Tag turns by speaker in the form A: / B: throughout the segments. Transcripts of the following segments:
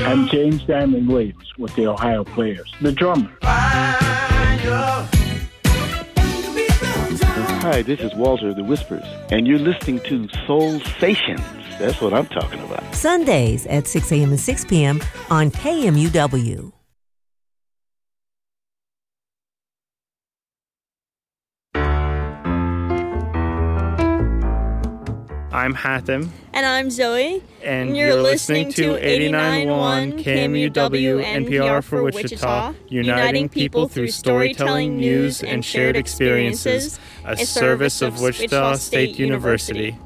A: I'm James Diamond Williams with the Ohio Players, the drummer.
B: Hi, this is Walter the Whispers, and you're listening to Soul Sations. That's what I'm talking about.
C: Sundays at 6 a.m. and 6 p.m. on KMUW.
D: I'm Hatham.
E: And I'm Zoe.
D: And you're listening to 89.1 KMUW NPR for Wichita, uniting people through storytelling, news, and shared experiences, a service of Wichita State University.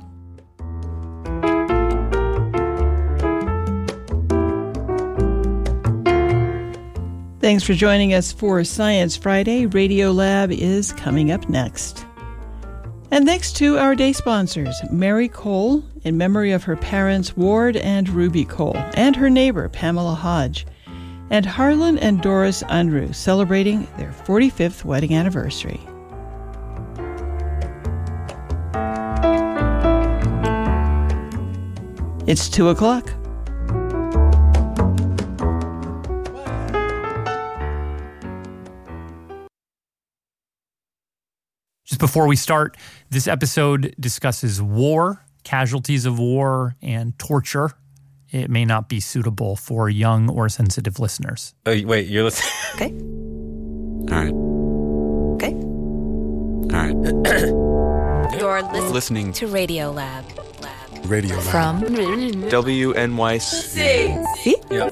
F: Thanks for joining us for Science Friday. Radio Lab is coming up next. And thanks to our day sponsors, Mary Cole, in memory of her parents Ward and Ruby Cole, and her neighbor Pamela Hodge, and Harlan and Doris Unruh, celebrating their 45th wedding anniversary. It's 2 o'clock.
G: Just before we start, this episode discusses war, casualties of war, and torture. It may not be suitable for young or sensitive listeners.
H: Oh, wait, you're listening?
C: Okay.
H: All right.
C: Okay.
H: All right.
I: You're
H: listening
I: to Radio Lab.
H: Radio Lab.
I: From
H: WNYC. Yeah.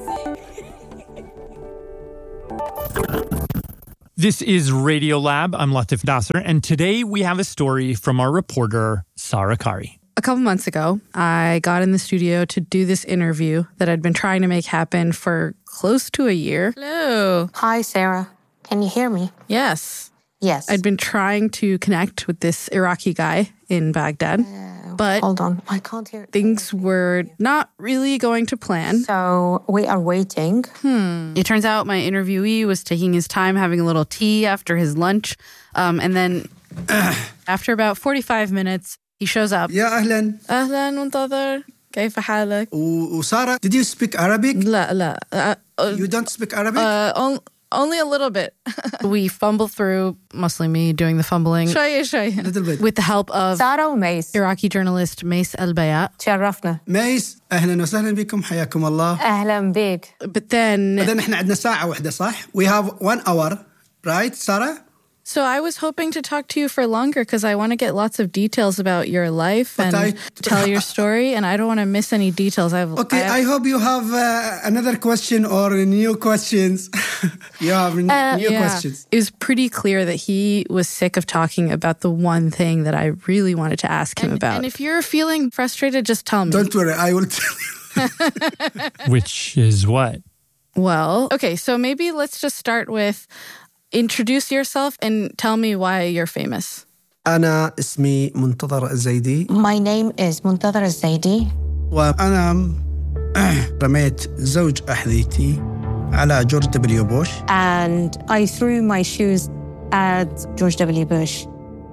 G: This is Radio Lab. I'm Latif Nasser, and today we have a story from our reporter, Sarah Kari.
J: A couple months ago, I got in the studio to do this interview that I'd been trying to make happen for close to a year. Hello.
K: Hi, Sarah. Can you hear me?
J: Yes.
K: Yes.
J: I'd been trying to connect with this Iraqi guy in Baghdad, but
K: hold on, I can't hear.
J: Things were not really going to plan.
K: So we are waiting.
J: It turns out my interviewee was taking his time having a little tea after his lunch, and then after about 45 minutes, he shows up.
L: يا أهلا.
J: أهلا منتظر. كيف حالك?
L: وسارة, did you speak Arabic?
J: لا.
L: You don't speak Arabic?
J: Only a little bit. We fumble through, mostly me doing the fumbling. شوية.
L: Little bit.
J: With the help of
K: سارة وميس.
J: Iraqi journalist Mace Al-Bayat.
K: تشرفنا.
L: ميس, أهلا وسهلا بكم, حياكم الله.
K: أهلا بك.
J: But then...
L: بعدين احنا عندنا ساعة واحدة, صح? We have 1 hour, right, Sarah?
J: So I was hoping to talk to you for longer because I want to get lots of details about your life and tell your story, and I don't want to miss any details.
L: I hope you have another question or new questions. You have new questions.
J: It was pretty clear that he was sick of talking about the one thing that I really wanted to ask him about. And if you're feeling frustrated, just tell me.
L: Don't worry, I will tell you.
G: Which is what?
J: Well, okay, so maybe let's just start with... Introduce yourself and tell me why you're famous.
L: أنا اسمي منتظر الزيدي.
K: My name is منتظر الزيدي.
L: وأنا رميت زوج أحذيتي على جورج W. Bush.
K: And I threw my shoes at George W. Bush.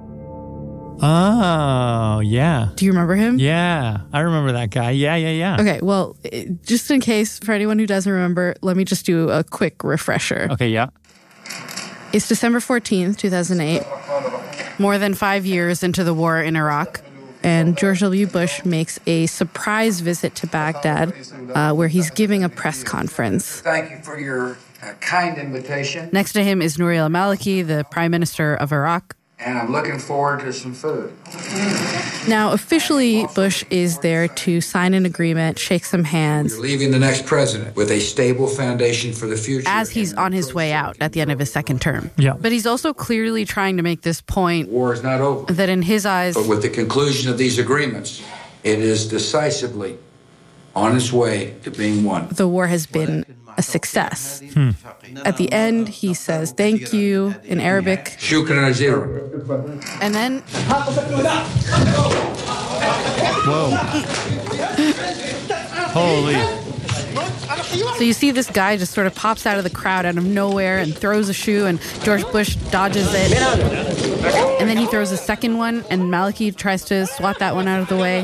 G: Oh, yeah.
J: Do you remember him?
G: Yeah, I remember that guy. Yeah.
J: Okay, well, just in case, for anyone who doesn't remember, let me just do a quick refresher.
G: Okay, yeah.
J: It's December 14th, 2008, more than 5 years into the war in Iraq, and George W. Bush makes a surprise visit to Baghdad where he's giving a press conference.
M: Thank you for your kind invitation.
J: Next to him is Nouri al-Maliki, the Prime Minister of Iraq.
M: And I'm looking forward to some food.
J: Now, officially, Bush is there to sign an agreement, shake some hands.
M: You're leaving the next president with a stable foundation for the future.
J: As he's on his way out at the end of his second term.
G: Yeah.
J: But he's also clearly trying to make this point.
M: War is not over.
J: That in his eyes...
M: But with the conclusion of these agreements, it is decisively on its way to being won.
J: The war has been a success. At the end, he says thank you in Arabic.
M: Shukran Azira.
J: And then...
G: Whoa. Holy.
J: So you see this guy just sort of pops out of the crowd out of nowhere and throws a shoe, and George Bush dodges it. And then he throws a second one, and Maliki tries to swat that one out of the way.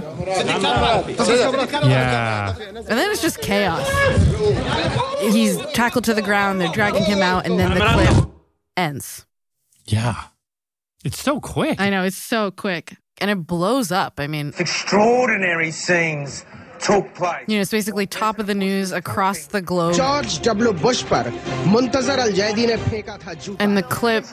G: Yeah.
J: And then it's just chaos. He's tackled to the ground, they're dragging him out, and then the clip ends.
G: Yeah. It's so quick.
J: I know, it's so quick. And it blows up. I mean,
E: extraordinary scenes took place.
J: You know, it's basically top of the news across the globe.
E: George W. Bush par Muntazar al-Jaidi ne pheka tha juta.
J: And the clip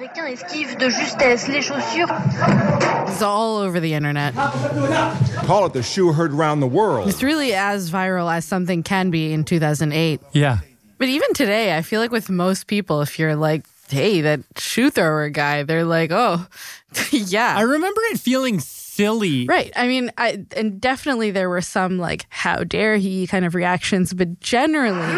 J: is all over the internet.
N: Call it the shoe heard around the world.
J: It's really as viral as something can be in 2008.
G: Yeah.
J: But even today, I feel like with most people, if you're like, hey, that shoe thrower guy, they're like, oh, yeah.
G: I remember it feeling silly.
J: Right. I mean, and definitely there were some like, how dare he kind of reactions, but generally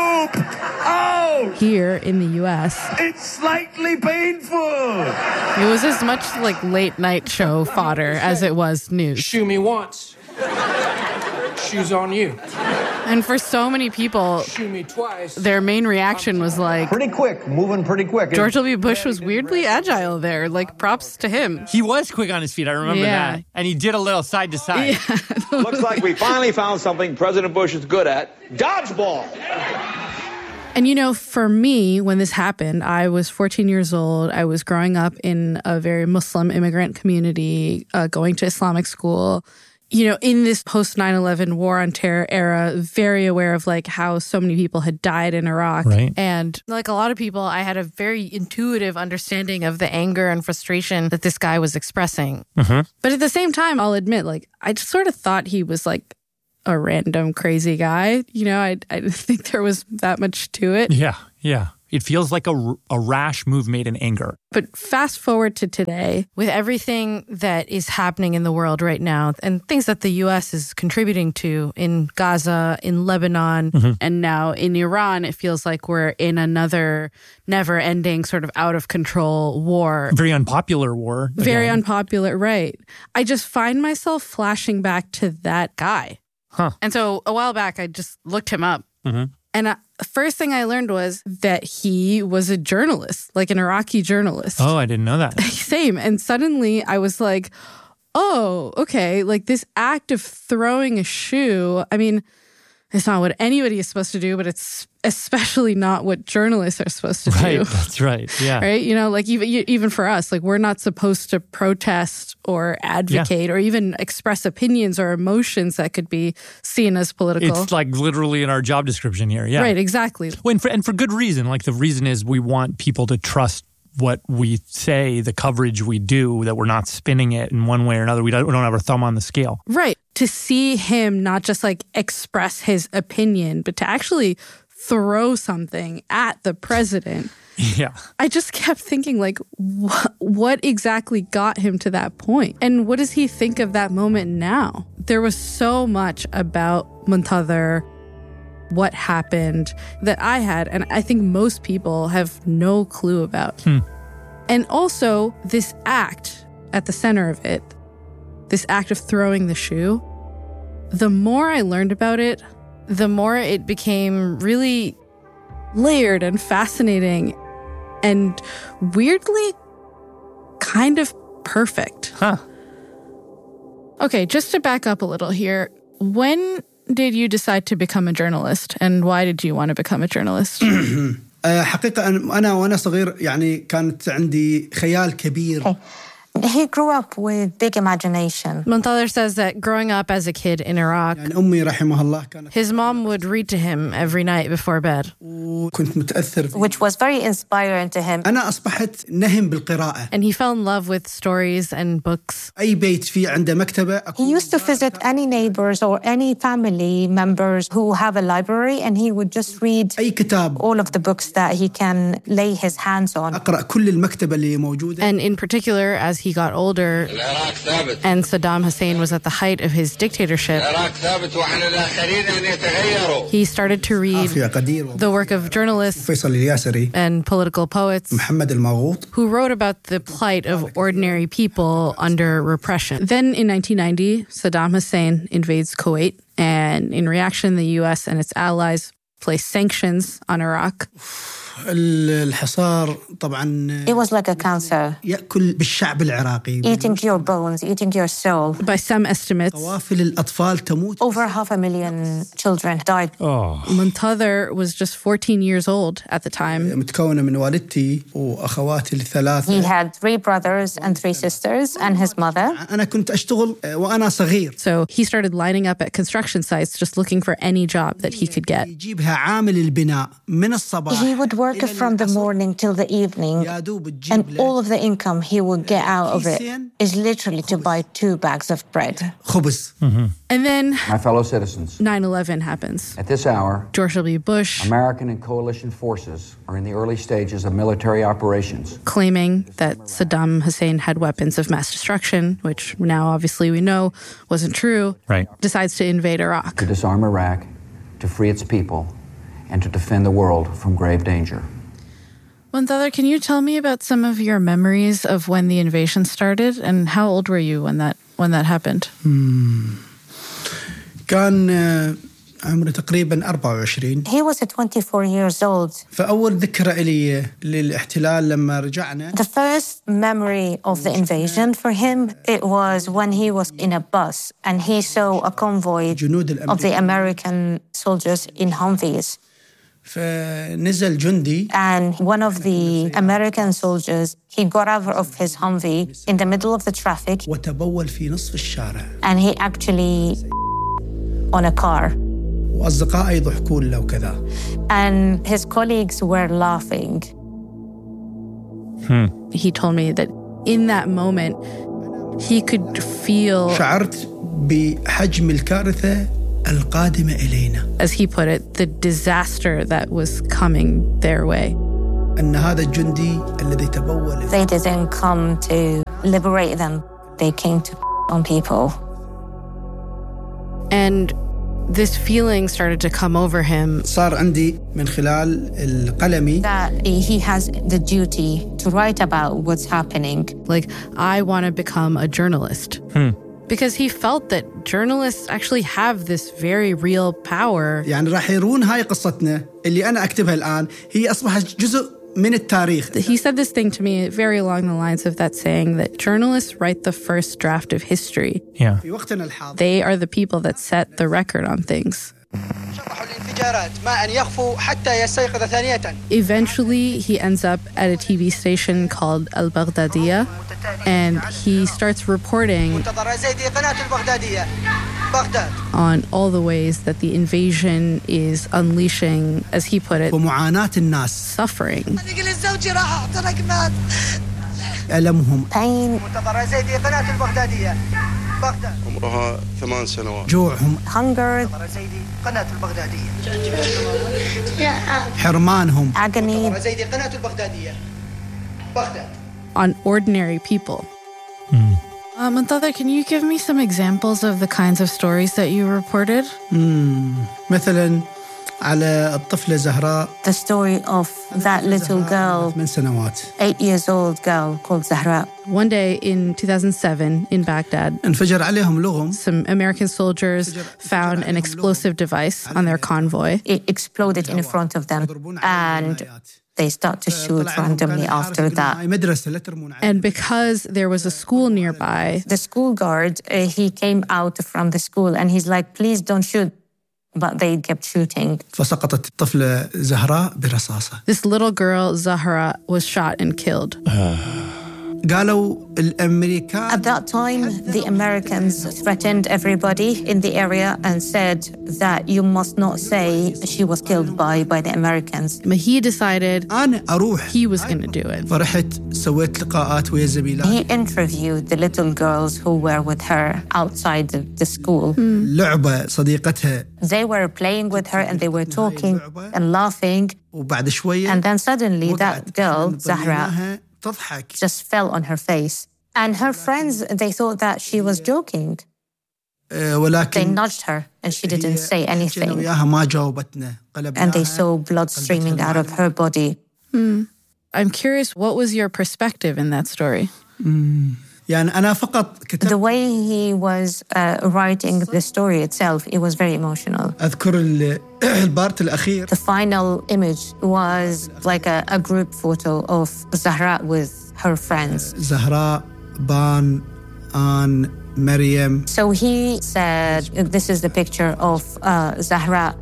J: here in the U.S.,
E: it's slightly painful.
J: It was as much like late night show fodder as it was news.
O: Shoe me once. Shoes on you.
J: And for so many people,
O: shoe me twice.
J: Their main reaction was like,
E: pretty quick, moving pretty quick.
J: George W. Bush was weirdly agile there. Like, props to him.
G: He was quick on his feet. I remember that. And he did a little side to side.
J: Yeah.
P: Looks like we finally found something President Bush is good at. Dodgeball.
J: And, you know, for me, when this happened, I was 14 years old. I was growing up in a very Muslim immigrant community, going to Islamic school. You know, in this post 9/11 war on terror era, very aware of like how so many people had died in Iraq.
G: Right.
J: And like a lot of people, I had a very intuitive understanding of the anger and frustration that this guy was expressing.
G: Mm-hmm.
J: But at the same time, I'll admit, like, I just sort of thought he was like a random crazy guy. You know, I didn't think there was that much to it.
G: Yeah, yeah. It feels like a rash move made in anger.
J: But fast forward to today, with everything that is happening in the world right now and things that the U.S. is contributing to in Gaza, in Lebanon, and now in Iran, it feels like we're in another never-ending sort of out-of-control war.
G: Very unpopular war. Again.
J: Very unpopular, right. I just find myself flashing back to that guy.
G: Huh.
J: And so a while back, I just looked him up.
G: Mm-hmm.
J: And the first thing I learned was that he was a journalist, like an Iraqi journalist.
G: Oh, I didn't know that.
J: Same. And suddenly I was like, oh, okay, like this act of throwing a shoe, I mean, it's not what anybody is supposed to do, but it's especially not what journalists are supposed to do.
G: Right, that's right, yeah.
J: Right? You know, like even for us, like we're not supposed to protest or advocate or even express opinions or emotions that could be seen as political.
G: It's like literally in our job description here, yeah.
J: Right, exactly.
G: Well, and for good reason. Like the reason is we want people to trust what we say, the coverage we do, that we're not spinning it in one way or another. We don't have our thumb on the scale.
J: Right. To see him not just like express his opinion, but to actually throw something at the president.
G: Yeah.
J: I just kept thinking like, what exactly got him to that point? And what does he think of that moment now? There was so much about Muntazar, what happened, that I had, and I think most people have no clue about. And also this act at the center of it, this act of throwing the shoe, the more I learned about it, the more it became really layered and fascinating and weirdly kind of perfect.
G: Huh.
J: Okay, just to back up a little here, when did you decide to become a journalist and why did you want to become a journalist?
L: حقيقة أنا وأنا صغير يعني كانت عندي خيال كبير.
K: He grew up with big imagination.
J: Muntazar says that growing up as a kid in Iraq, his mom would read to him every night before bed.
K: Which was very inspiring to him.
L: أنا أصبحت نهم بالقراءة.
J: And he fell in love with stories and books.
L: أي بيت فيه عنده مكتبة.
K: He used to visit any neighbors or any family members who have a library and he would just read
L: أي كتاب.
K: all of the books that he can lay his hands on.
L: أقرأ كل المكتبة اللي موجودة.
J: And in particular, as he got older and Saddam Hussein was at the height of his dictatorship, he started to read the work of journalists and political poets who wrote about the plight of ordinary people under repression. Then in 1990, Saddam Hussein invades Kuwait, and in reaction, the U.S. and its allies place sanctions on Iraq.
L: الحصار طبعا
K: It was like a cancer.
L: يأكل بالشعب العراقي.
K: Eating your bones, eating your soul.
J: By some estimates,
L: قوافل الأطفال تموت.
K: Over 500,000 children died.
J: Muntadhir was just 14 years old at the time.
L: متكونة من والدتي وأخواتي الثلاثة.
K: He had 3 brothers and 3 sisters and his mother.
L: أنا كنت أشتغل وأنا صغير.
J: So he started lining up at construction sites just looking for any job that he could get.
L: يجيبها عامل البناء من الصباح.
K: He would work from the morning till the evening, and all of the income he would get out of it is literally to buy 2 bags of bread.
L: خبز.
J: And then
M: My fellow citizens,
J: 9/11 happens.
M: at this hour,
J: George W. Bush,
M: American and coalition forces are in the early stages of military operations,
J: claiming that Saddam Hussein had weapons of mass destruction, which now obviously we know wasn't true,
G: right,
J: decides to invade Iraq.
M: to disarm Iraq, to free its people, and to defend the world from grave danger.
J: Muntadhir, can you tell me about some of your memories of when the invasion started, and how old were you when that happened?
L: كان عمره تقريبا 24.
K: He was 24 years old.
L: فأول ذكرى لي للاحتلال لما رجعنا.
K: The first memory of the invasion for him, it was when he was in a bus and he saw a convoy of the American soldiers in Humvees.
L: فنزل جندي.
K: And one of the American soldiers, he got out of his Humvee in the middle of the traffic.
L: وتبول في نصف الشارع.
K: And he actually on a car.
L: وأصدقائي يضحكون له وكذا.
K: And his colleagues were laughing.
J: He told me that in that moment, he could feel...
L: شعرت بحجم الكارثة القادمة إلينا.
J: As he put it, the disaster that was coming their way.
L: أن هذا الجندي الذي تبول.
K: They didn't come to liberate them. They came to on people.
J: And this feeling started to come over him.
L: صار عندي من خلال القلمي.
K: That he has the duty to write about what's happening.
J: Like, I want to become a journalist. Because he felt that journalists actually have this very real power.
L: يعني راح يرون هاي قصتنا اللي أنا أكتبها الآن هي أصبحت جزء من التاريخ.
J: He said this thing to me very along the lines of that saying that journalists write the first draft of history.
G: Yeah.
L: في وقتنا الحاضر.
J: They are the people that set the record on things. Eventually, he ends up at a TV station called Al Baghdadiya, and he starts reporting on all the ways that the invasion is unleashing, as he put it, suffering.
L: Pain.
H: عمرها 8 سنوات.
L: جوعهم.
K: Hunger.
L: حرمانهم.
K: Agony.
J: On ordinary people. Muntadhir, can you give me some examples of the kinds of stories that you reported?
L: مثلا على الطفلة زهراء.
K: The story of that little girl,
L: 8 سنوات.
K: 8 years old girl called Zahra.
J: One day in 2007 in Baghdad,
L: انفجر عليهم لغم.
J: some American soldiers found an explosive device on their convoy.
K: It exploded in front of them, and they start to shoot randomly after that.
J: And because there was a school nearby,
K: the school guard, he came out from the school and he's like, please don't shoot. But they kept shooting.
L: فسقطت الطفلة زهراء برصاصة.
J: This little girl, Zahra, was shot and killed.
L: قالوا الأمريكان.
K: At that time, the Americans threatened everybody in the area and said that you must not say she was killed by the Americans.
J: But he decided
L: أنا أروح.
J: He was going to do it.
L: فرحت سويت لقاءات ويا زميلات.
K: He interviewed the little girls who were with her outside the school.
L: لعبة صديقتها.
K: They were playing with her and they were talking and laughing.
L: وبعد شوية.
K: And then suddenly that girl, Zahra, just fell on her face. And her friends, they thought that she was joking. They nudged her and she didn't say anything. And they saw blood streaming out of her body.
J: I'm curious, what was your perspective in that story?
K: The way he was writing the story itself, it was very emotional. The final image was like a group photo of Zahra with her friends.
E: Zahra, Ban, Anne, Maryam.
K: So he said, this is the picture of Zahra,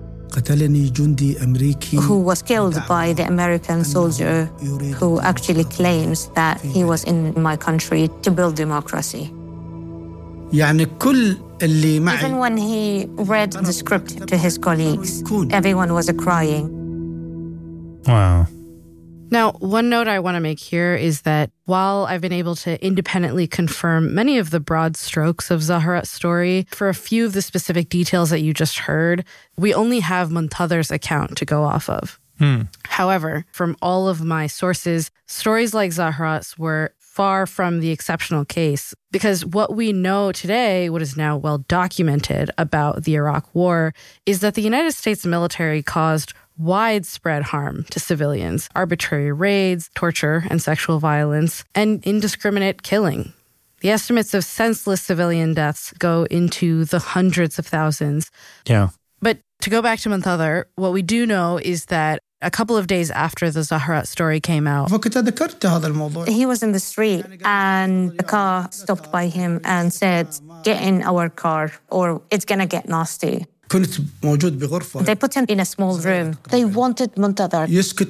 K: who was killed by the American soldier who actually claims that he was in my country to build democracy. Even when he read the script to his colleagues, everyone was crying.
G: Wow.
J: Now, one note I want to make here is that while I've been able to independently confirm many of the broad strokes of Zahra's story, for a few of the specific details that you just heard, we only have Muntadhar's account to go off of. However, from all of my sources, stories like Zahra's were far from the exceptional case, because what we know today, what is now well documented about the Iraq War, is that the United States military caused widespread harm to civilians, arbitrary raids, torture and sexual violence, and indiscriminate killing. The estimates of senseless civilian deaths go into the hundreds of thousands.
G: Yeah.
J: But to go back to Muntadhar, what we do know is that a couple of days after the Zahra story came out,
K: he was in the street and a car stopped by him and said, "Get in our car or it's going to get nasty." They put him in a small room. They wanted Muntadhar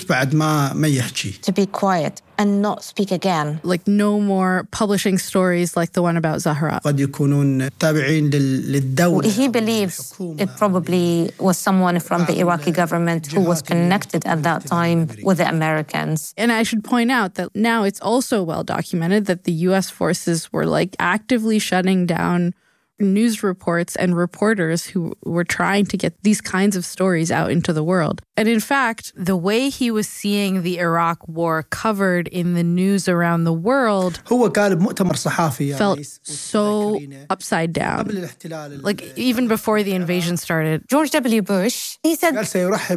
K: to be quiet and not speak again.
J: Like no more publishing stories like the one about Zahra.
K: He believes it probably was someone from the Iraqi government who was connected at that time with the Americans.
J: And I should point out that now it's also well documented that the U.S. forces were like actively shutting down news reports and reporters who were trying to get these kinds of stories out into the world. And in fact, the way he was seeing the Iraq war covered in the news around the world felt so upside down. Like even before the invasion started.
K: George W. Bush, he said the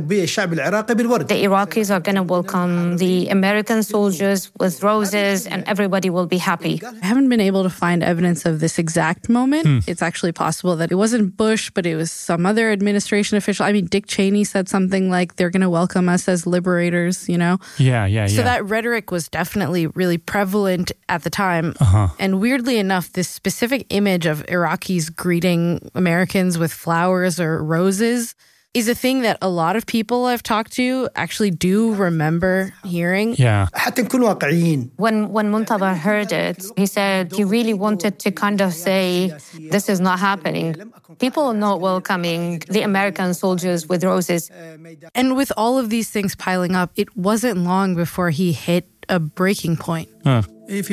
K: Iraqis are going to welcome the American soldiers with roses and everybody will be happy.
J: I haven't been able to find evidence of this exact moment. It's actually possible that it wasn't Bush, but it was some other administration official. I mean, Dick Cheney said something like, they're going to welcome us as liberators, you know?
G: Yeah.
J: So that rhetoric was definitely really prevalent at the time. And weirdly enough, this specific image of Iraqis greeting Americans with flowers or roses is a thing that a lot of people I've talked to actually do remember hearing.
G: Yeah.
K: When Muntadhar heard it, he said he really wanted to kind of say, this is not happening. People are not welcoming the American soldiers with roses.
J: And with all of these things piling up, it wasn't long before he hit a breaking point. It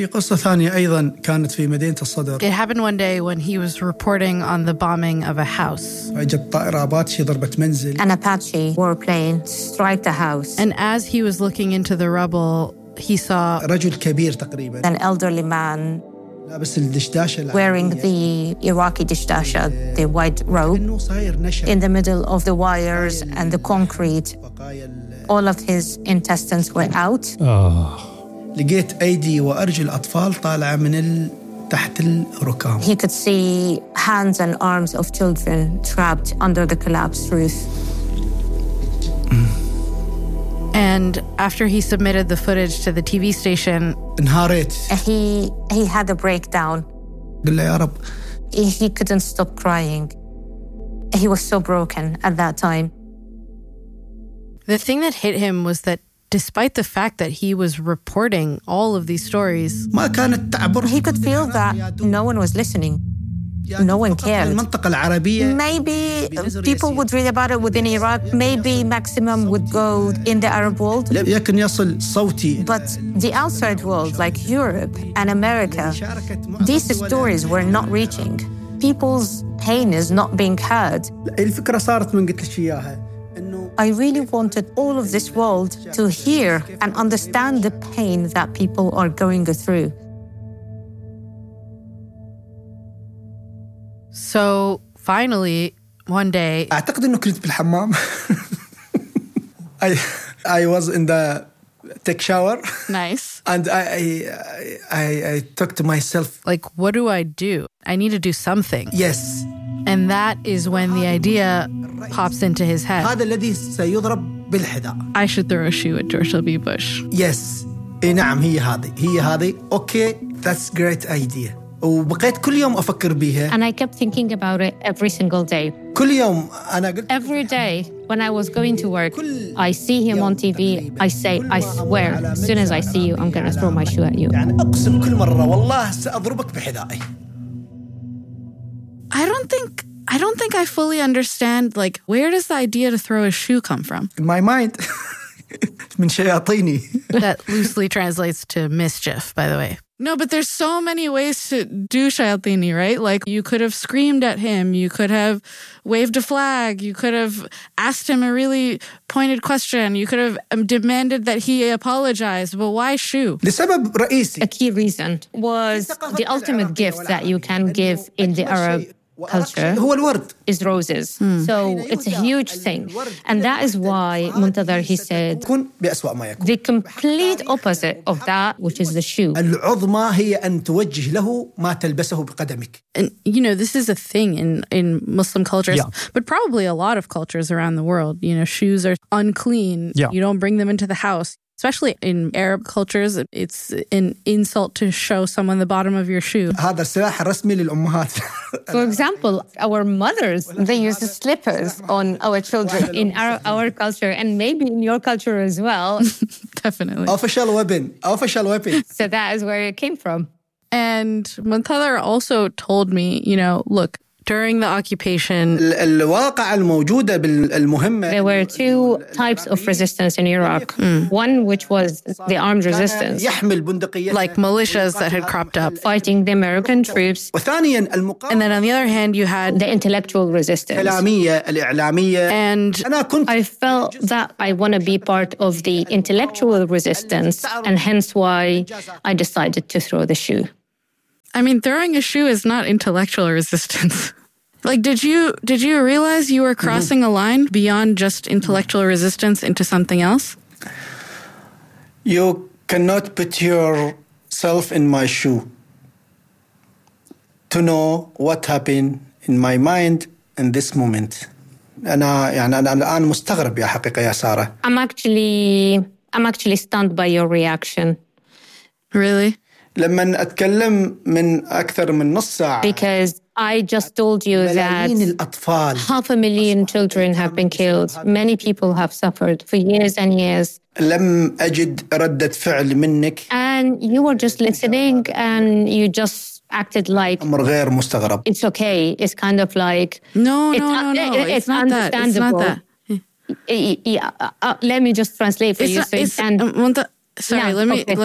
J: happened one day when he was reporting on the bombing of a house.
K: An Apache warplane struck the house.
J: And as he was looking into the rubble, he saw
K: an elderly man wearing the Iraqi dishdasha, the white robe, in the middle of the wires and the concrete. All of his intestines were out.
E: لقيت أيدي وأرجل أطفال طالعة من تحت الركام.
K: He could see hands and arms of children trapped under the collapsed roof.
J: And after he submitted the footage to the TV station,
E: انهارت.
K: He had a breakdown.
E: قال له يا رب.
K: He couldn't stop crying. He was so broken at that time.
J: The thing that hit him was that despite the fact that he was reporting all of these stories,
K: he could feel that no one was listening. No one cared. Maybe people would read about it within Iraq. Maybe maximum would go in the Arab world. But the outside world, like Europe and America, these stories were not reaching. People's pain is not being heard. I really wanted all of this world to hear and understand the pain that people are going through.
J: So finally, one day,
E: أعتقد إنه كنت بالحمام. I was in the take shower.
J: Nice.
E: And I took to myself,
J: like, what do? I need to do something.
E: Yes.
J: And that is when the idea pops into his head.
E: هذا الذي سيضرب بالحذاء.
J: I should throw a shoe at George W. Bush.
E: Yes. نعم هي هذه. Okay, that's great idea. وبقيت كل يوم أفكر بيها.
K: And I kept thinking about it every single day.
E: كل يوم أنا قلت.
K: Every day when I was going to work, I see him on TV. I say, I swear, as soon as I see you, I'm going to throw my shoe at you.
E: يعني أقسم كل مرة والله سأضربك بحذائي.
J: I don't think I fully understand, like, where does the idea to throw a shoe come from?
E: In my mind. من شياطيني.
J: That loosely translates to mischief, by the way. No, but there's so many ways to do shayatini, right? Like, you could have screamed at him. You could have waved a flag. You could have asked him a really pointed question. You could have demanded that he apologize. But why shoe?
E: لسبب رئيسي.
K: A key reason was the ultimate gift that you can give in the Arab culture is roses. So it's a huge thing. And that is why Muntadhar, he said, the complete opposite of that, which is the shoe.
E: العظمى هي أن توجه له ما تلبسه بقدمك.
J: And, you know, this is a thing in Muslim cultures, but probably a lot of cultures around the world. You know, shoes are unclean. You don't bring them into the house. Especially in Arab cultures, it's an insult to show someone the bottom of your shoe.
E: هذا السلاح الرسمي للأمهات.
K: For example, our mothers, they use slippers on our children in our culture, and maybe in your culture as well.
J: Definitely.
E: Official weapon.
K: So that is where it came from.
J: And Muntadhar also told me, you know, look, during the occupation,
E: الواقع الموجودة بالمهمة.
K: There were two types of resistance in Iraq. One, which was the armed resistance,
E: يحمل بندقية.
J: like militias that had cropped up,
K: fighting the American troops.
E: وثانيا
J: and then on the other hand, you had
K: the intellectual resistance.
E: الإعلامية.
J: And
K: I felt that I want to be part of the intellectual resistance, and hence why I decided to throw the shoe.
J: I mean, throwing a shoe is not intellectual resistance. Like, did you realize you were crossing a line beyond just intellectual resistance into something else?
E: You cannot put yourself in my shoe to know what happened in my mind in this moment. أنا الآن مستغرب يا حقيقة يا سارة.
K: I'm actually stunned by your reaction.
J: Really?
E: لما أتكلم من أكثر من نص ساعة.
K: Because I just told you that 500,000 children have been killed. Many people have suffered for years and years.
E: لم أجد ردة فعل منك.
K: And you were just listening and you just acted like
E: أمر غير مستغرب.
K: It's okay. It's kind of like
J: no. It's not
K: understandable.
J: That. It's
K: not that. Let me just translate for you so you can.
J: Sorry,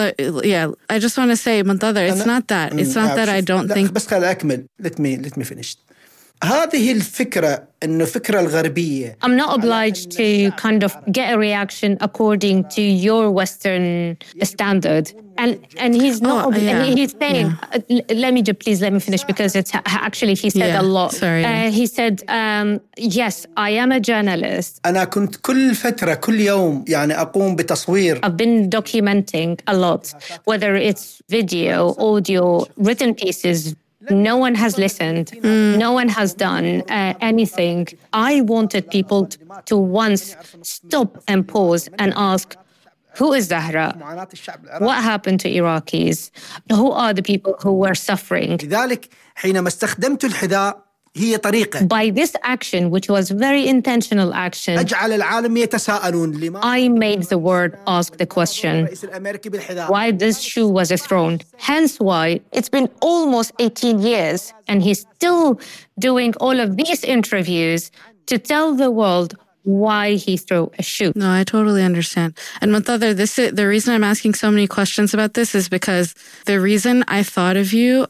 J: I just want to say, Muntadhar, it's not that. It's not that I don't think.
E: بس خليني أكمل. Let me finish. هذه الفكرة إنه فكرة الغربية.
K: I'm not obliged to kind of get a reaction according to your Western standard. And he's not. He's saying, let me finish because it's actually he said a lot.
J: Sorry.
K: He said, yes, I am a journalist.
E: أنا كنت كل فترة كل يوم يعني أقوم بتصوير.
K: I've been documenting a lot, whether it's video, audio, written pieces. No one has listened. No one has done anything. I wanted people to once stop and pause and ask, who is Zahra? What happened to Iraqis? Who are the people who were suffering?
E: لذلك حينما استخدمت الحذاء هي طريقة.
K: By this action, which was very intentional action,
E: أجعل العالم يتساءلون لما.
K: I made the world ask the question, why this shoe was thrown. Hence why it's been almost 18 years and he's still doing all of these interviews to tell the world why he threw a shoe.
J: No, I totally understand. And Muntadhar, the reason I'm asking so many questions about this is because the reason I thought of you,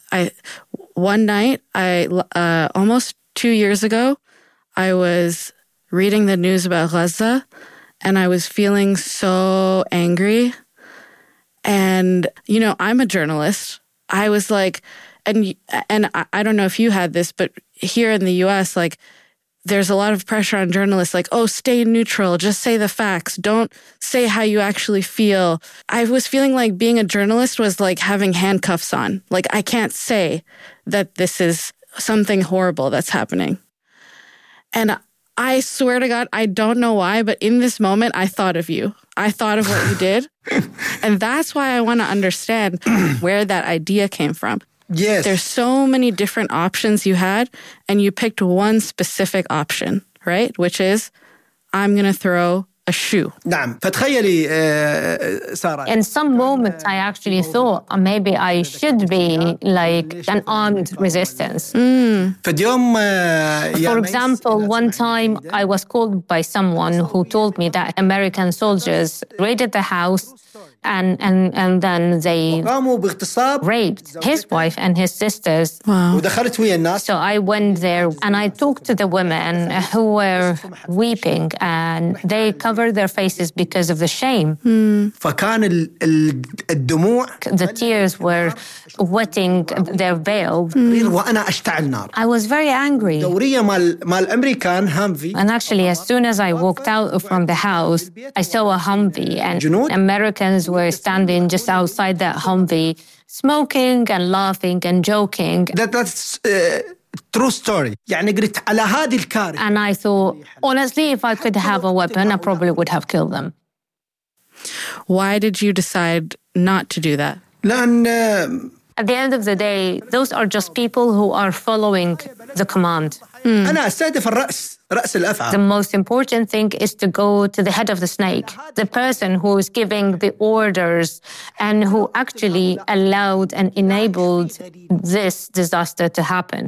J: one night, almost 2 years ago, I was reading the news about Gaza and I was feeling so angry. And, you know, I'm a journalist. I was like, and I don't know if you had this, but here in the US, like, there's a lot of pressure on journalists like, oh, stay neutral, just say the facts, don't say how you actually feel. I was feeling like being a journalist was like having handcuffs on. Like, I can't say that this is something horrible that's happening. And I swear to God, I don't know why, but in this moment, I thought of you. I thought of what you did. And that's why I want to understand where that idea came from.
E: Yes.
J: There's so many different options you had, and you picked one specific option, right? Which is, I'm going to throw a shoe.
E: نعم. فتخيلي سارة.
K: In some moments, I actually thought maybe I should be like an armed resistance. For example, one time I was called by someone who told me that American soldiers raided the house and then they raped his wife and his sisters.
J: Wow.
K: So I went there and I talked to the women who were weeping, and they covered their faces because of the shame. The tears were wetting their veil. I was very angry. And actually, as soon as I walked out from the house, I saw a Humvee, and Americans were standing just outside that Humvee, smoking and laughing and joking.
E: That's true story.
K: And I thought, honestly, if I could have a weapon, I probably would have killed them.
J: Why did you decide not to do that?
K: At the end of the day, those are just people who are following the command. The most important thing is to go to the head of the snake, the person who is giving the orders and who actually allowed and enabled this disaster to happen.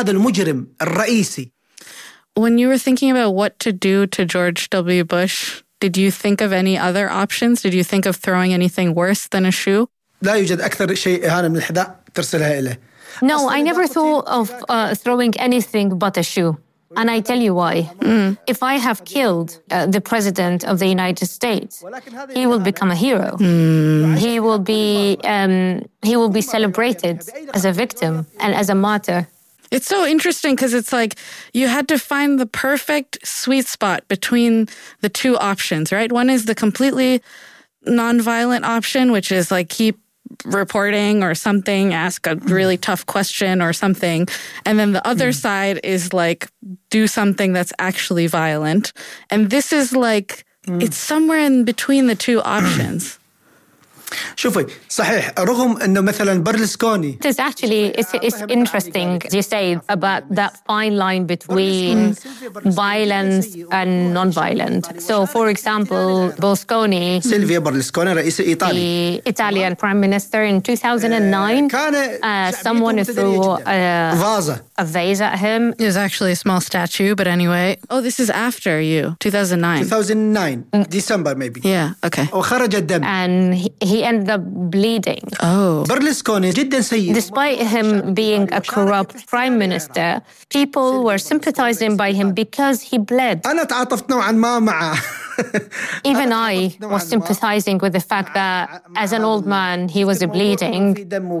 J: When you were thinking about what to do to George W. Bush, did you think of any other options? Did you think of throwing anything worse than a shoe?
E: لا يوجد أكثر شيء إهانة من الحذاء ترسلها إليه.
K: No, I never thought of throwing anything but a shoe. And I tell you why. If I have killed the president of the United States, he will become a hero. He will be celebrated as a victim and as a martyr.
J: It's so interesting because it's like you had to find the perfect sweet spot between the two options, right? One is the completely nonviolent option, which is like keep reporting or something, ask a really tough question or something. And then the other side is like do something that's actually violent. And this is like, it's somewhere in between the two options.
E: شوفي صحيح رغم انه مثلا برلسكوني.
K: It's actually it's interesting you say about that fine line between violence and non-violent. So for example, Berlusconi,
E: Silvio Berlusconi رئيس إيطاليا,
K: the Italian prime minister in 2009, someone threw a vase at him.
J: It was actually a small statue, but anyway. Oh, this is after you, 2009.
E: December maybe.
J: Yeah, okay.
E: وخرج الدم.
K: And he ended up bleeding.
J: Oh.
E: برلسكوني جدا سيء.
K: Despite him being a corrupt prime minister, people were sympathizing by him because he bled.
E: أنا تعاطفت نوعا ما معه.
K: Even I was sympathizing with the fact that as an old man, he was bleeding.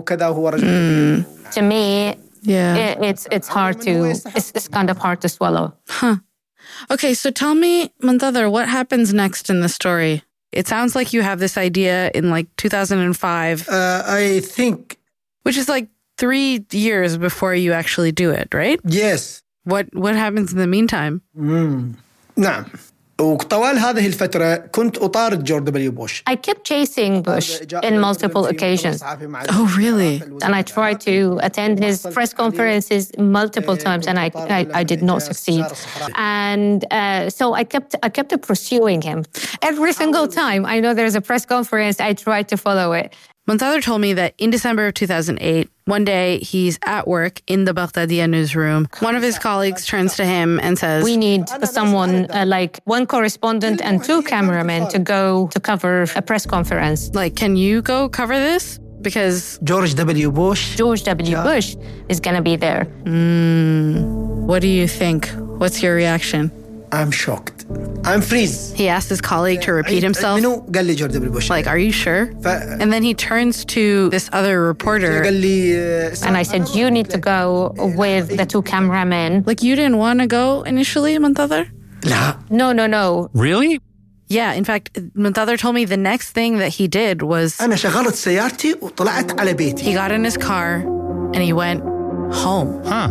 K: To me, it's hard to, it's kind of hard to swallow.
J: Huh. Okay, so tell me, Muntadhar, what happens next in the story? It sounds like you have this idea in like 2005.
E: I think.
J: Which is like 3 years before you actually do it, right?
E: Yes.
J: What happens in the meantime?
E: نعم. وطوال هذه الفترة كنت أطارد جورج دبليو بوش.
K: I kept chasing Bush in multiple occasions.
J: Oh, really?
K: And I tried to attend his press conferences multiple times, and I did not succeed. And so I kept pursuing him. Every single time I know there's a press conference, I tried to follow it.
J: Muntadhar told me that in December of 2008, one day he's at work in the Baghdadiya newsroom. One of his colleagues turns to him and says,
K: "We need someone like one correspondent and 2 cameramen to go to cover a press conference.
J: Like, can you go cover this? Because
E: George W. Bush
K: is going to be there."
J: What do you think? What's your reaction?
E: I'm shocked. I'm freeze.
J: He asked his colleague to repeat himself.
E: قال لي جورج دبليو بوش.
J: Like, are you sure? And then he turns to this other reporter.
E: قال لي
K: And I said, you need to go with the two cameramen.
J: Like, you didn't want to go initially, Muntadhar?
K: No.
G: Really?
J: Yeah, in fact, Muntadhar told me the next thing that he did was
E: أنا شغلت سيارتي وطلعت على بيتي.
J: He got in his car and he went home.
G: Huh.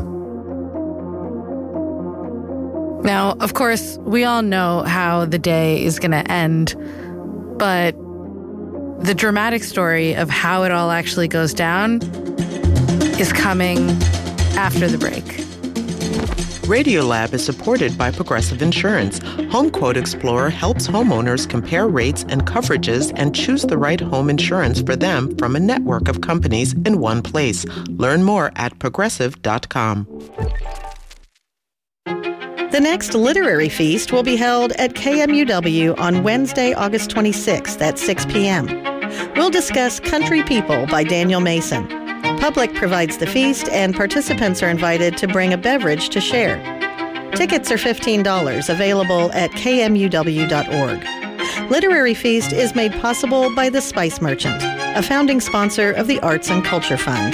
J: Now, of course, we all know how the day is going to end, but the dramatic story of how it all actually goes down is coming after the break.
Q: Radiolab is supported by Progressive Insurance. HomeQuote Explorer helps homeowners compare rates and coverages and choose the right home insurance for them from a network of companies in one place. Learn more at progressive.com.
R: The next literary feast will be held at KMUW on Wednesday, August 26th at 6 p.m. We'll discuss Country People by Daniel Mason. Public provides the feast, and participants are invited to bring a beverage to share. Tickets are $15, available at kmuw.org. Literary Feast is made possible by The Spice Merchant, a founding sponsor of the Arts and Culture Fund.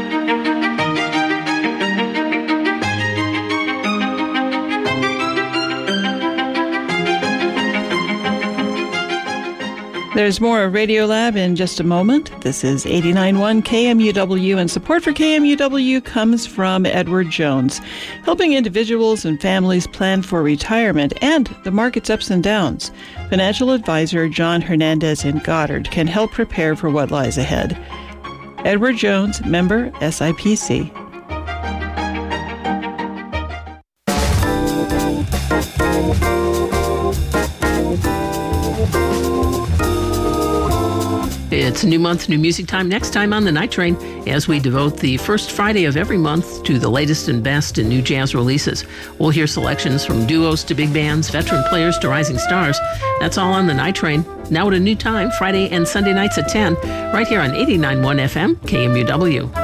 F: There's more of Radiolab in just a moment. This is 89.1 KMUW, and support for KMUW comes from Edward Jones, helping individuals and families plan for retirement and the market's ups and downs. Financial advisor John Hernandez in Goddard can help prepare for what lies ahead. Edward Jones, member SIPC.
S: It's a new month, new music time next time on The Night Train as we devote the first Friday of every month to the latest and best in new jazz releases. We'll hear selections from duos to big bands, veteran players to rising stars. That's all on The Night Train. Now at a new time, Friday and Sunday nights at 10, right here on 89.1 FM, KMUW.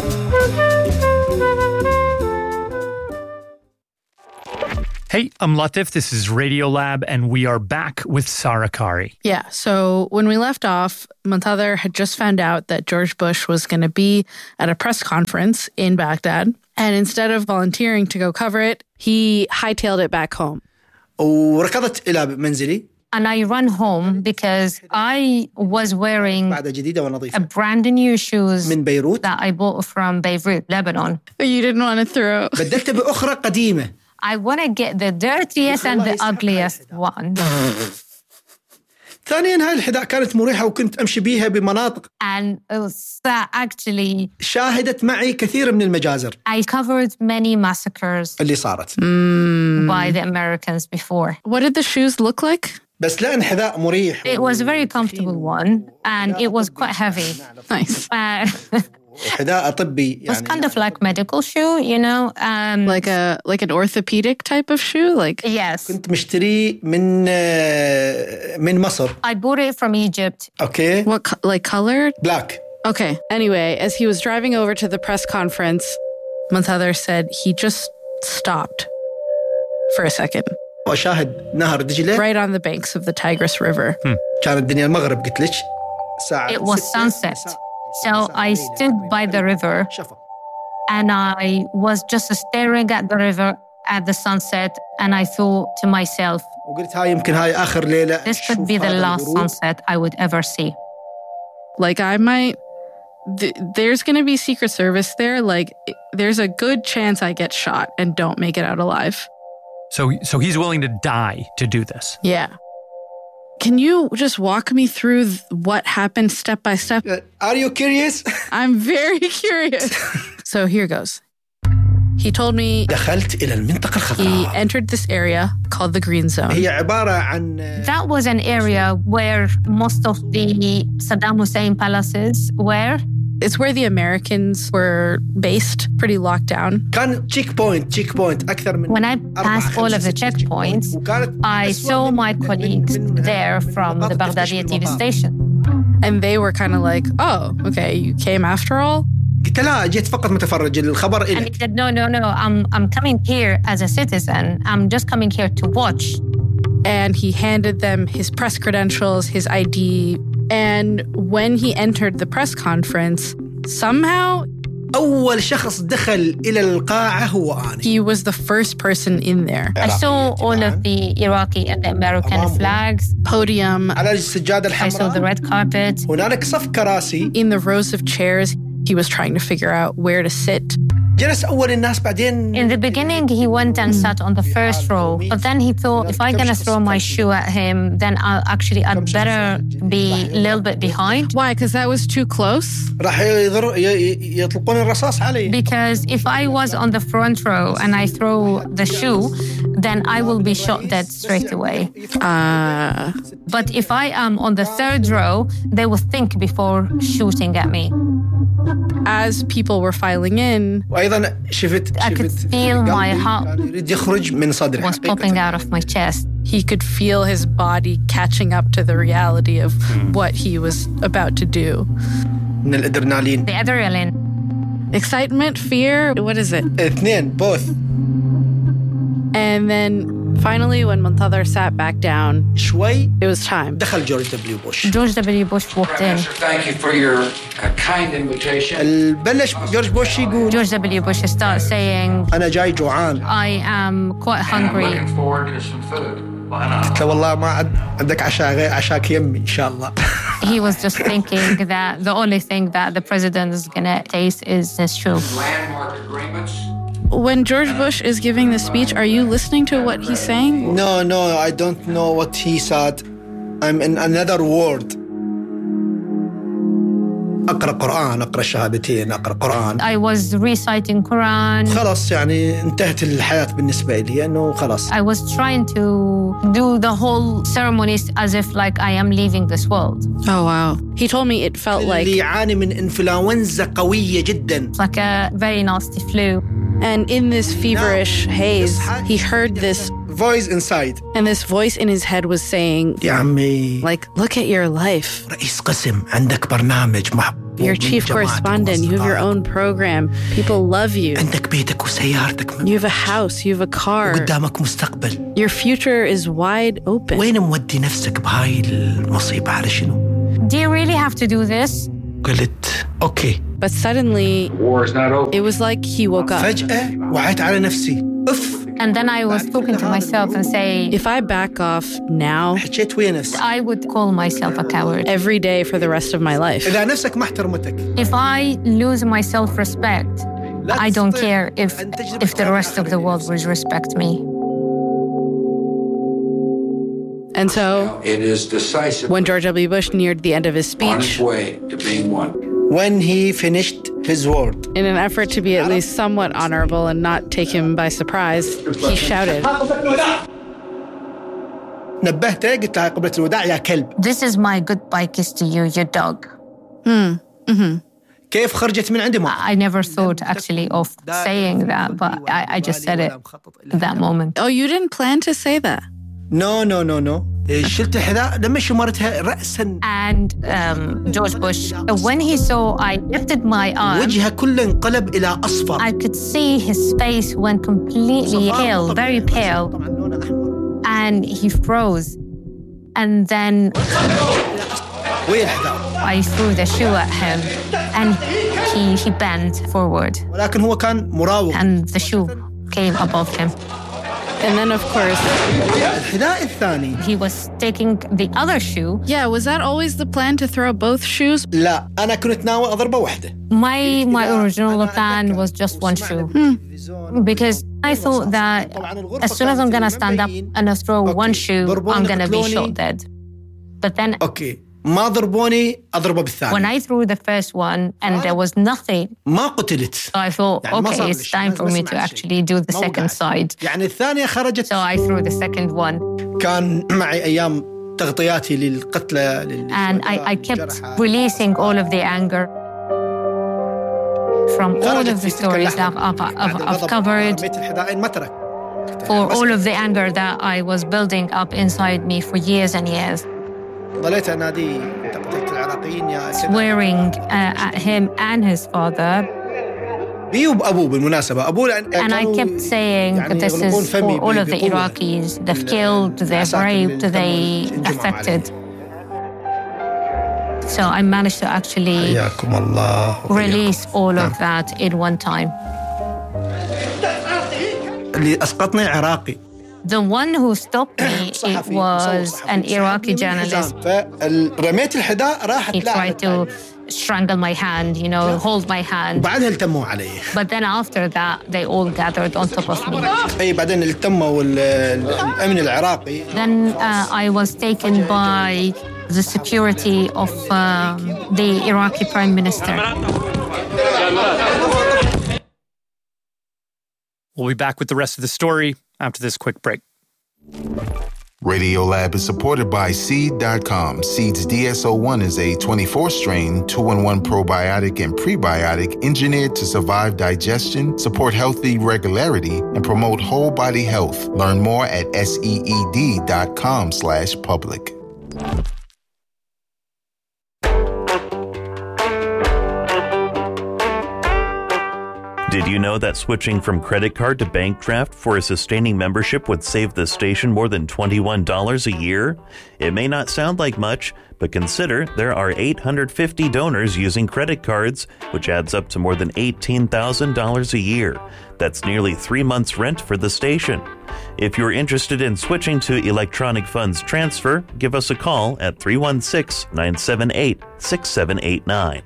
G: Hey, I'm Latif. This is Radiolab, and we are back with Sarah Qari.
J: Yeah, so when we left off, Muntadhar had just found out that George Bush was going to be at a press conference in Baghdad, and instead of volunteering to go cover it, he hightailed it back home.
E: وركضت إلى منزلي.
K: And I ran home because I was wearing a brand new shoes
E: من بيروت.
K: that I bought from Beirut, Lebanon.
J: You didn't want to throw.
E: بدلت بأخرى قديمة.
K: I want to get the dirtiest and the ugliest one.
E: ثانيا هاي الحذاء كانت مريحة وكنت أمشي بيها بمناطق.
K: And that actually
E: شاهدت معي كثير من المجازر.
K: I covered many massacres
E: اللي صارت.
K: by the Americans before.
J: What did the shoes look like?
E: بس لأن حذاء مريح.
K: It was a very comfortable one and it was quite heavy.
J: Nice.
E: حذاء طبي.
K: It was kind of like medical shoe, you know.
J: Like an orthopedic type of shoe? Like
K: Yes.
E: كنت مشتري من مصر.
K: I bought it from Egypt.
E: Okay.
J: What, like colored?
E: Black.
J: Okay. Anyway, as he was driving over to the press conference, Muntadhar said he just stopped for a second.
E: وشاهد نهر دجلة.
J: Right on the banks of the Tigris River.
E: كانت الدنيا المغرب قلت لك.
K: It was sunset. So I stood by the river and I was just staring at the river at the sunset and I thought to myself, this could be the last sunset I would ever see.
J: Like I might, there's going to be Secret Service there. Like there's a good chance I get shot and don't make it out alive.
G: So he's willing to die to do this.
J: Yeah. Can you just walk me through what happened step by step?
E: Are you curious?
J: I'm very curious. So here goes. He told me
E: دخلت إلى المنطقة الخضراء.
J: He entered this area called the Green Zone.
E: هي عبارة عن
K: That was an area where most of the Saddam Hussein palaces were.
J: It's where the Americans were based, pretty locked down.
E: كان check point أكثر من.
K: When I passed all of the checkpoints, I saw my colleagues there from the Baghdadi TV station.
J: And they were kind of like, oh, okay, you came after all?
E: قلت لا جيت فقط متفرج الخبر إلك.
K: And he said, no, I'm coming here as a citizen. I'm just coming here to watch.
J: And he handed them his press credentials, his ID. And when he entered the press conference, somehow
E: أول شخص دخل إلى القاعة هو أنا.
J: He was the first person in there.
K: I saw all of the Iraqi and the American flags.
J: Podium.
E: على السجادة الحمراء.
K: I saw the red carpet.
E: هناك صف كراسي.
J: In the rows of chairs, he was trying to figure out where to sit.
E: جلس أول الناس بعدين.
K: In the beginning, he went and sat on the first row. But then he thought, if I'm going to throw my shoe at him, then I'd better be a little bit behind.
J: Why? Because that was too close?
E: راح يطلقون الرصاص علي.
K: Because if I was on the front row and I throw the shoe, then I will be shot dead straight away. But if I am on the third row, they will think before shooting at me.
J: As people were filing in,
K: I could feel my heart was popping out of my chest.
J: He could feel his body catching up to the reality of what he was about to do.
K: The adrenaline.
J: Excitement, fear, what is it?
E: اثنين, both.
J: And then finally, when Muntadhar sat back down, it was time.
E: دخل George W. Bush.
K: George W. Bush walked in.
M: Thank you for your kind invitation.
E: بلش George Bush يقول.
K: George W. Bush started saying,
E: أنا جاي جوعان.
K: I am quite hungry.
M: I'm looking forward to some food.
E: قلت له والله ما عندك عشاء غير عشاك يمي إن شاء الله.
K: He was just thinking that the only thing that the president is going to taste is his shoe.
M: Landmark agreements.
J: When George Bush is giving the speech, are you listening to what he's saying?
E: No, I don't know what he said. I'm in another world. أقرأ قرآن، أقرأ شهادتين، أقرأ قرآن.
K: I was reciting Quran.
E: خلاص يعني انتهت الحياة بالنسبة لي إنه خلاص.
K: I was trying to do the whole ceremonies as if like I am leaving this world.
J: Oh wow. He told me it felt like
E: اللي يعاني من إنفلونزا قوية جدا.
K: Like a very nasty flu.
J: And in this feverish haze, he heard this
E: voice inside.
J: And this voice in his head was saying,
E: يا عمي,
J: like, look at your life.
E: رئيس قسم, عندك برنامج محبوب.
J: You're chief correspondent. You have your own program. People love you.
E: عندك بيتك وسيارتك.
J: You have a house. You have a car.
E: قدامك مستقبل.
J: Your future is wide open.
E: وين مودي نفسك بهاي المصيبة على شنو?
K: Do you really have to do this?
E: قلت okay.
J: But suddenly,
M: war is not over.
J: It was like he woke up.
E: فجأة وعيت على نفسي.
K: And then I was talking to myself and say,
J: if I back off now,
E: حكيت ويا نفسي.
K: I would call myself a coward
J: every day for the rest of my life.
E: إذا نفسك ما احترمتك.
K: If I lose my self-respect, I don't care if the rest of the world will respect me.
J: And so,
M: it is decisive.
J: When George W. Bush neared the end of his speech,
M: on his way to being one.
E: When he finished his word,
J: in an effort to be at least somewhat honorable and not take him by surprise, he shouted,
E: نبهته قلت له قبلة الوداع يا كلب.
K: This is my goodbye kiss to you, you dog.
E: كيف خرجت من عندي ما؟
K: I never thought actually of saying that, but I just said it at that moment.
J: Oh, you didn't plan to say that?
E: No. شلت الحذاء لما شمرتها رأسا.
K: And George Bush, when he saw I lifted my arm,
E: وجهه كله انقلب إلى أصفر.
K: I could see his face went completely pale, very pale, and he froze. And then I threw the shoe at him, and he bent forward.
E: ولكن هو كان مراوغ.
K: And the shoe came above him.
J: And then, of course,
E: الحذاء الثاني.
K: He was taking the other shoe.
J: Yeah, was that always the plan to throw both shoes?
E: لا, أنا كنت ناوي أضربه واحدة.
K: My original plan was just one shoe. Because I thought that as soon as I'm going to stand up and I throw one shoe, I'm going to be shot dead. But then...
E: Okay. ما ضربوني أضربه بالثاني.
K: When I threw the first one and there was nothing,
E: ما قتلت.
K: So I thought, okay, it's time for me to actually do the second side.
E: يعني الثانية خرجت.
K: So I threw the second one.
E: كان معي أيام تغطياتي للقتلى.
K: And I kept releasing all of the anger from all of the stories that I've covered, for all of the anger that I was building up inside me for years and years.
E: ضليت أنادي تقتلت العراق
K: swearing at him and his father. And I kept saying that this is for all of the Iraqis. They've killed, they've raped, they affected. So I managed to actually release all of that in one time. The one who stopped me, it was an Iraqi journalist. He tried to strangle my hand, hold my hand. But then after that, they all gathered on top of me. Then I was taken by the security of the Iraqi Prime Minister.
G: We'll be back with the rest of the story after this quick break.
T: Radiolab is supported by Seed.com. Seed's DSO1 is a 24-strain, 2-in-1 probiotic and prebiotic engineered to survive digestion, support healthy regularity, and promote whole body health. Learn more at seed.com/public.
U: Did you know that switching from credit card to bank draft for a sustaining membership would save the station more than $21 a year? It may not sound like much, but consider there are 850 donors using credit cards, which adds up to more than $18,000 a year. That's nearly 3 months' rent for the station. If you're interested in switching to electronic funds transfer, give us a call at 316-978-6789.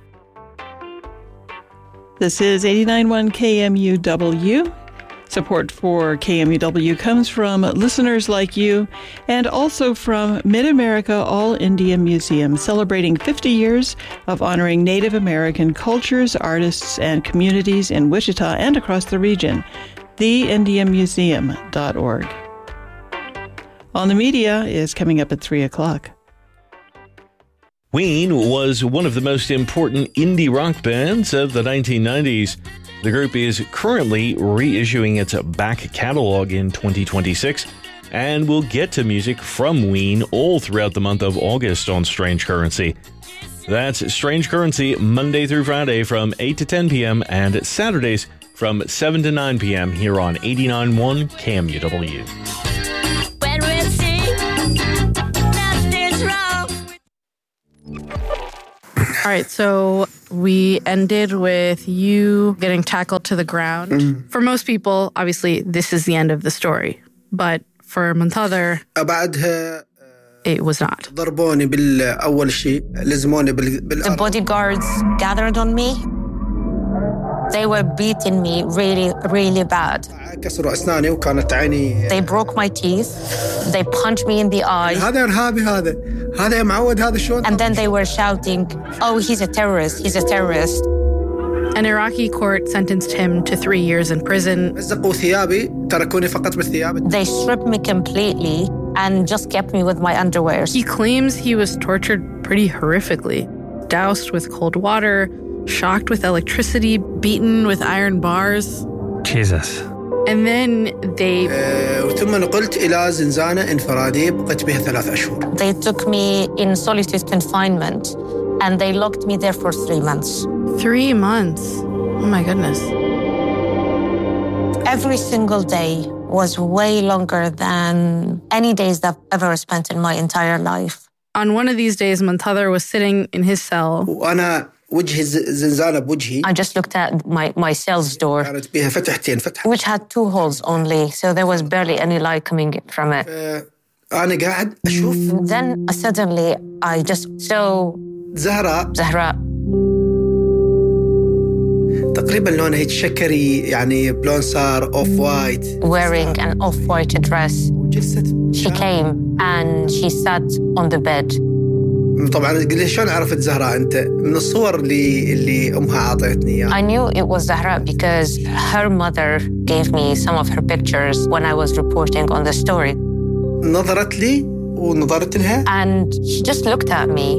F: This is 89.1 KMUW. Support for KMUW comes from listeners like you and also from Mid-America All India Museum, celebrating 50 years of honoring Native American cultures, artists, and communities in Wichita and across the region. theindiamuseum.org. On the Media is coming up at 3 o'clock.
V: Ween was one of the most important indie rock bands of the 1990s. The group is currently reissuing its back catalog in 2026, and we'll get to music from Ween all throughout the month of August on Strange Currency. That's Strange Currency Monday through Friday from 8 to 10 p.m. and Saturdays from 7 to 9 p.m. here on 89.1 KMUW.
J: All right, so we ended with you getting tackled to the ground. For most people, obviously, this is the end of the story. But for Muntadhir, it was not.
K: The bodyguards gathered on me. They were beating me really, really bad. They broke my teeth. They punched me in the eye. And then they were shouting, "Oh, he's a terrorist, he's a terrorist."
J: An Iraqi court sentenced him to 3 years in prison.
K: They stripped me completely and just kept me with my underwear.
J: He claims he was tortured pretty horrifically, doused with cold water, shocked with electricity, beaten with iron bars.
G: Jesus.
J: And then they
K: took me in solitary confinement and they locked me there for 3 months.
J: 3 months? Oh my goodness.
K: Every single day was way longer than any days that I've ever spent in my entire life.
J: On one of these days, Muntadhir was sitting in his cell.
K: I just looked at my cell's door, which had 2 holes only, so there was barely any light coming from it. Then suddenly I just saw Zahra.
E: تقريبا لونها هيك شكري يعني بلون صار off white.
K: Wearing an off-white dress. She came and she sat on the bed.
E: طبعا قلت شلون عرفت زهراء انت من الصور اللي امها عطتني اياها.
K: I knew it was Zahra because her mother gave me some of her pictures when I was reporting on the story.
E: نظرت لي ونظرت لها.
K: And she just looked at me.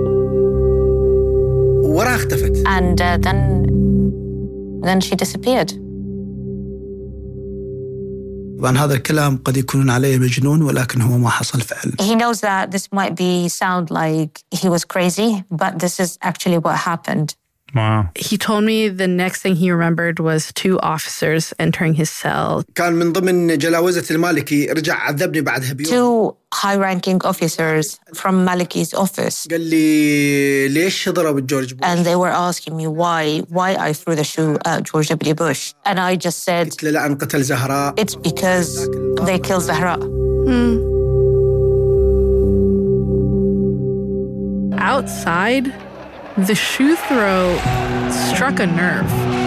E: وراها اختفت.
K: And then she disappeared.
L: طبعا هذا الكلام قد يكون عليه مجنون ولكن هو ما حصل فعلا.
K: He knows that this might sound like he was crazy, but this is actually what happened.
G: Wow.
J: He told me the next thing he remembered was 2 officers entering his cell.
L: كان من ضمن جلاوزة المالكي رجع عذبني بعدها بيوم.
K: 2 high-ranking officers from Maliki's office.
L: قال لي ليش ضرب جورج بوش؟
K: And they were asking me why I threw the shoe at George W. Bush. And I just said,
L: قلت له لأن قتل زهراء.
K: It's because they killed Zahra.
J: Outside, the shoe throw struck a nerve.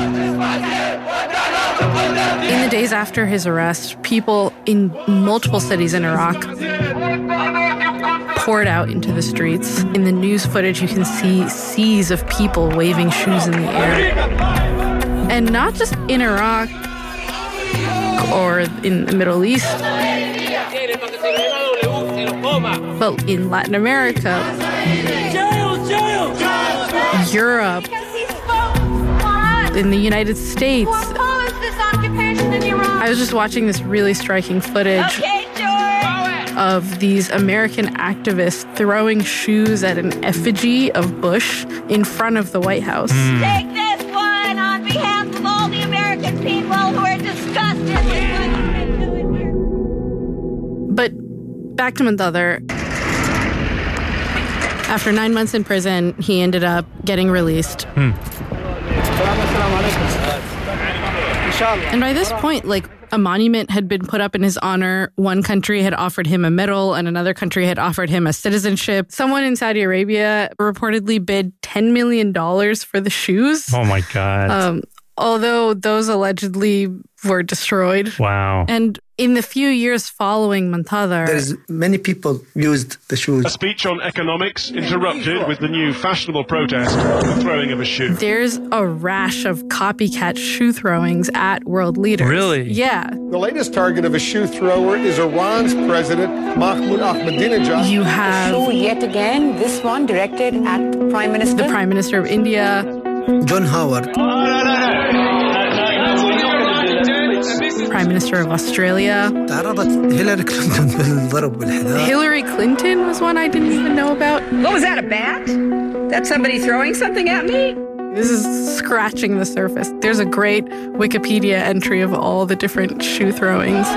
J: In the days after his arrest, people in multiple cities in Iraq poured out into the streets. In the news footage, you can see seas of people waving shoes in the air. And not just in Iraq or in the Middle East, but in Latin America, Europe, in the United States. I was just watching this really striking footage of these American activists throwing shoes at an effigy of Bush in front of the White House.
A: Take this one on behalf of all the American people who are disgusted with what you've been doing here.
J: But back to Muntadhir. After 9 months in prison, he ended up getting released. And by this point, a monument had been put up in his honor. One country had offered him a medal and another country had offered him a citizenship. Someone in Saudi Arabia reportedly bid $10 million for the shoes.
G: Oh my God.
J: Although those allegedly were destroyed.
G: Wow.
J: And in the few years following Muntadhir,
L: many people used the shoes.
B: A speech on economics interrupted with the new fashionable protest, the throwing of a shoe.
J: There's a rash of copycat shoe throwings at world leaders.
G: Really?
J: Yeah.
N: The latest target of a shoe thrower is Iran's president, Mahmoud Ahmadinejad.
J: You have...
W: shoe yet again, this one directed at the Prime Minister.
J: The Prime Minister of India.
L: John Howard.
J: Prime Minister of Australia. Hillary Clinton was one I didn't even know about.
W: What was that, a bat? That's somebody throwing something at me?
J: This is scratching the surface. There's a great Wikipedia entry of all the different shoe throwings.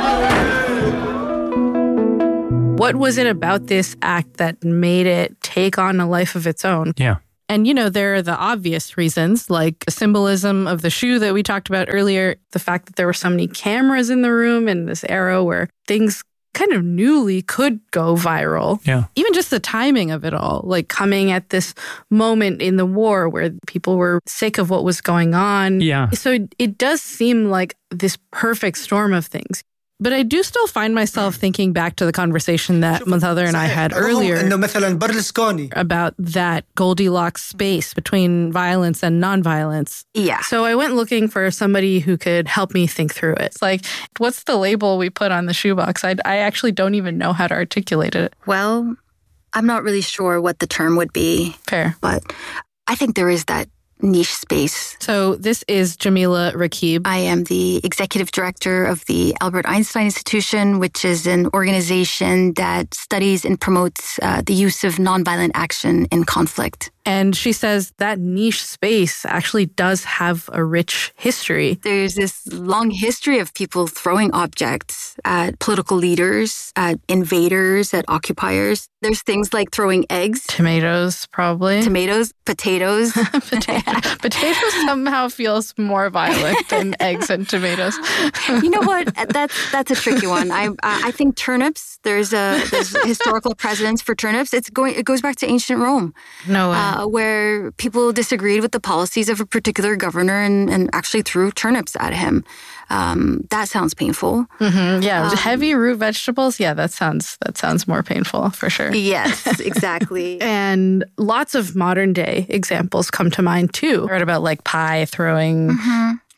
J: What was it about this act that made it take on a life of its own?
G: Yeah.
J: And, there are the obvious reasons, like the symbolism of the shoe that we talked about earlier, the fact that there were so many cameras in the room in this era where things kind of newly could go viral.
G: Yeah.
J: Even just the timing of it all, coming at this moment in the war where people were sick of what was going on.
G: Yeah.
J: So it does seem like this perfect storm of things. But I do still find myself thinking back to the conversation that Muntadhir and I had earlier about that Goldilocks space between violence and nonviolence.
W: Yeah.
J: So I went looking for somebody who could help me think through it. It's what's the label we put on the shoebox? I actually don't even know how to articulate it.
X: Well, I'm not really sure what the term would be.
J: Fair.
X: But I think there is that niche space.
J: So this is Jamila Rakib.
X: I am the executive director of the Albert Einstein Institution, which is an organization that studies and promotes the use of nonviolent action in conflict.
J: And she says that niche space actually does have a rich history.
X: There's this long history of people throwing objects at political leaders, at invaders, at occupiers. There's things like throwing eggs.
J: Tomatoes, probably.
X: Tomatoes, potatoes.
J: Potatoes somehow feels more violent than eggs and tomatoes.
X: You know what? That's a tricky one. I think turnips, there's historical precedence for turnips. It goes back to ancient Rome.
J: No way.
X: Where people disagreed with the policies of a particular governor and actually threw turnips at him. That sounds painful.
J: Mm-hmm, yeah, heavy root vegetables. Yeah, that sounds more painful for sure.
X: Yes, exactly.
J: And lots of modern day examples come to mind too. I read about pie throwing.
X: Mm-hmm.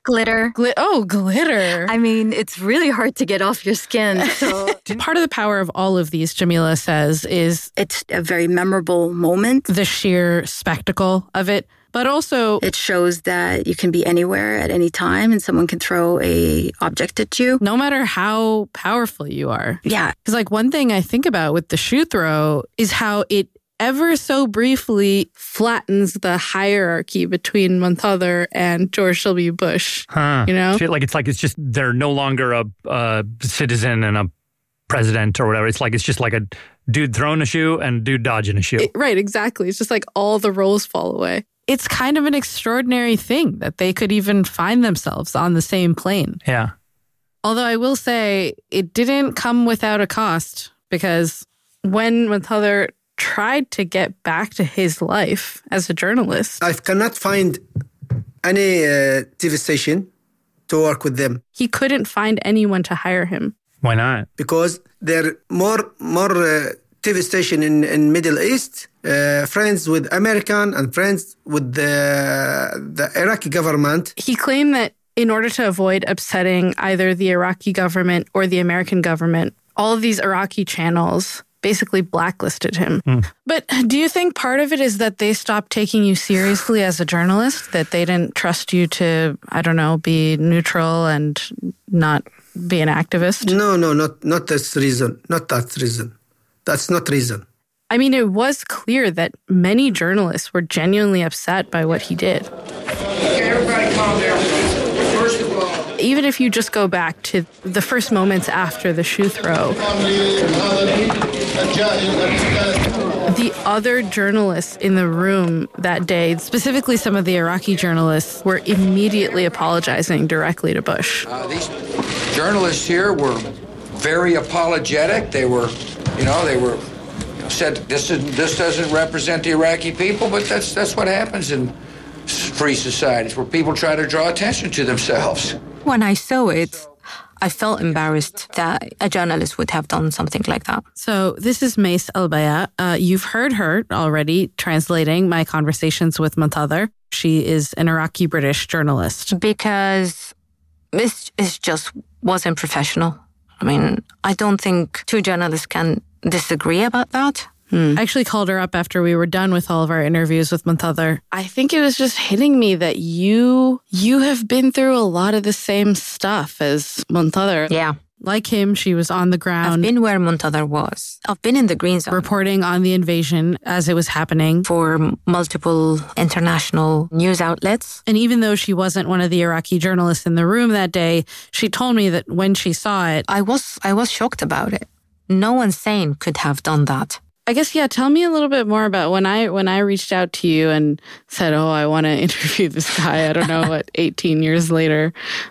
X: Glitter.
J: Glitter.
X: I mean, it's really hard to get off your skin. So
J: part of the power of all of these, Jamila says, is
X: it's a very memorable moment.
J: The sheer spectacle of it. But also,
X: it shows that you can be anywhere at any time and someone can throw a object at you.
J: No matter how powerful you are.
X: Yeah.
J: Because like one thing I think about with the shoe throw is how it ever so briefly flattens the hierarchy between Muntadhar and George W. Bush. You know?
G: It's just they're no longer a citizen and a president or whatever. It's just like a dude throwing a shoe and a dude dodging a shoe.
J: Right, exactly. It's just like all the roles fall away. It's kind of an extraordinary thing that they could even find themselves on the same plane.
G: Yeah.
J: Although I will say it didn't come without a cost, because when Muntadhar tried to get back to his life as a journalist,
E: I cannot find any TV station to work with them.
J: He couldn't find anyone to hire him.
G: Why not?
E: Because there are more TV station in Middle East, friends with American and friends with the Iraqi government.
J: He claimed that in order to avoid upsetting either the Iraqi government or the American government, all of these Iraqi channels basically blacklisted him. But do you think part of it is that they stopped taking you seriously as a journalist, that they didn't trust you to, I don't know, be neutral and not be an activist?
E: No, not this reason. Not that reason. That's not reason.
J: I mean, it was clear that many journalists were genuinely upset by what he did.
M: Okay, everybody calm down. First of all,
J: even if you just go back to the first moments after the shoe throw, the other journalists in the room that day, specifically some of the Iraqi journalists, were immediately apologizing directly to Bush.
M: These journalists here were very apologetic. They were said this doesn't represent the Iraqi people, but that's what happens in free societies where people try to draw attention to themselves.
K: When I saw it, I felt embarrassed that a journalist would have done something like that.
J: So this is Mace Al-Baya. You've heard her already translating my conversations with Muntadhar. She is an Iraqi-British journalist.
K: Because this just wasn't professional. I mean, I don't think two journalists can disagree about that.
J: I actually called her up after we were done with all of our interviews with Muntadhar. I think it was just hitting me that you have been through a lot of the same stuff as Muntadhar.
K: Yeah.
J: Like him, she was on the ground.
K: I've been where Muntadhar was. I've been in the Green Zone.
J: Reporting on the invasion as it was happening.
K: For multiple international news outlets.
J: And even though she wasn't one of the Iraqi journalists in the room that day, she told me that when she saw it...
K: I was shocked about it. No one sane could have done that.
J: I guess, yeah, tell me a little bit more about when I reached out to you and said, I want to interview this guy, I don't know, 18 years later.